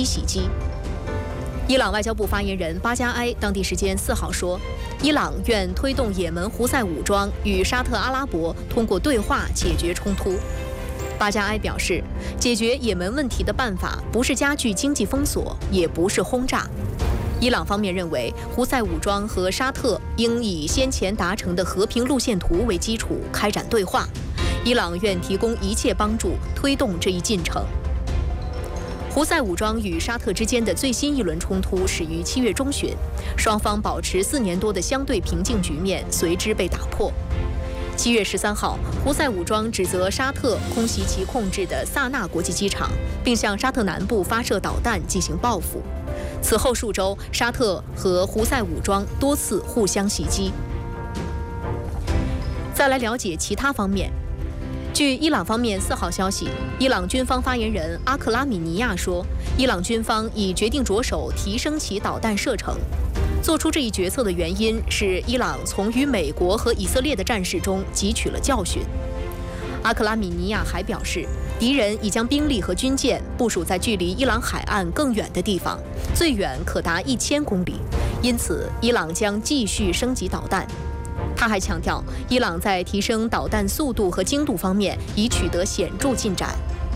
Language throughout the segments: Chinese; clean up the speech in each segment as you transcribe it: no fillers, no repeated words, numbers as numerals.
机袭击。伊朗外交部发言人巴加埃当地时间4号说，伊朗愿推动也门胡塞武装与沙特阿拉伯通过对话解决冲突。巴加埃表示，解决也门问题的办法不是加剧经济封锁，也不是轰炸。伊朗方面认为，胡塞武装和沙特应以先前达成的和平路线图为基础开展对话，伊朗愿提供一切帮助，推动这一进程。胡塞武装与沙特之间的最新一轮冲突始于7月中旬，双方保持4年多的相对平静局面随之被打破。7月13号，胡塞武装指责沙特空袭其控制的萨那国际机场，并向沙特南部发射导弹进行报复。此后数周，沙特和胡塞武装多次互相袭击。再来了解其他方面。据伊朗方面4号消息，伊朗军方发言人阿克拉米尼亚说，伊朗军方已决定着手提升其导弹射程。做出这一决策的原因是伊朗从与美国和以色列的战事中汲取了教训。阿克拉米尼亚还表示，敌人已将兵力和军舰部署在距离伊朗海岸更远的地方，最远可达1000公里，因此伊朗将继续升级导弹。他还强调，伊朗在提升导弹速度和精度方面已取得显著进展。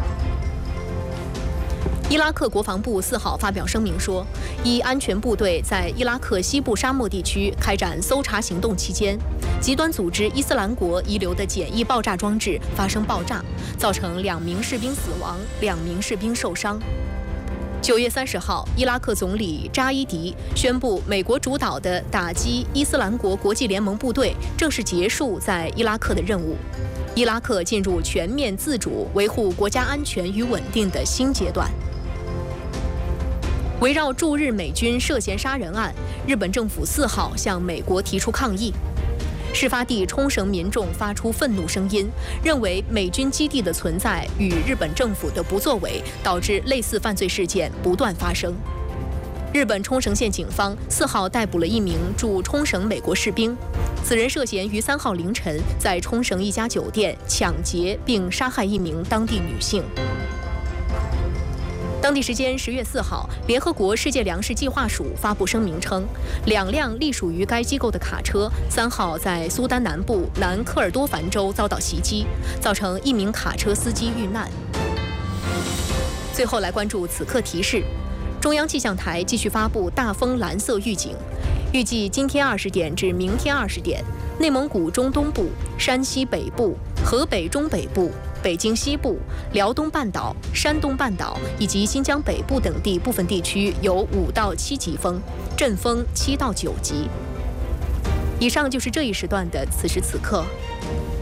伊拉克国防部4号发表声明说，伊安全部队在伊拉克西部沙漠地区开展搜查行动期间，极端组织伊斯兰国遗留的简易爆炸装置发生爆炸，造成2名士兵死亡，2名士兵受伤。9月30号，伊拉克总理扎伊迪宣布，美国主导的打击伊斯兰国国际联盟部队正式结束在伊拉克的任务，伊拉克进入全面自主、维护国家安全与稳定的新阶段。围绕驻日美军涉嫌杀人案，日本政府4号向美国提出抗议。事发地冲绳民众发出愤怒声音，认为美军基地的存在与日本政府的不作为，导致类似犯罪事件不断发生。日本冲绳县警方4号逮捕了1名驻冲绳美国士兵，此人涉嫌于3号凌晨在冲绳一家酒店抢劫并杀害1名当地女性。当地时间10月4号，联合国世界粮食计划署发布声明称，2辆隶属于该机构的卡车3号在苏丹南部南科尔多凡州遭到袭击，造成1名卡车司机遇难。最后来关注此刻提示：中央气象台继续发布大风蓝色预警，预计今天20点至明天20点，内蒙古中东部、山西北部、河北中北部、北京西部、辽东半岛、山东半岛以及新疆北部等地部分地区有5到7级风，阵风7到9级。以上就是这一时段的此时此刻。